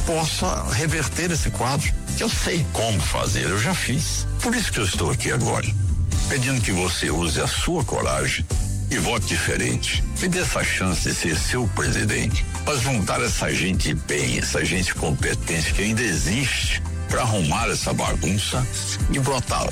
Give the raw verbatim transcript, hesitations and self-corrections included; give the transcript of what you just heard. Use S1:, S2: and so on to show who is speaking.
S1: possa reverter esse quadro. Eu sei como fazer, eu já fiz. Por isso que eu estou aqui agora, pedindo que você use a sua coragem e vote diferente. Me dê essa chance de ser seu presidente, para juntar essa gente bem, essa gente competente que ainda existe, para arrumar essa bagunça e botar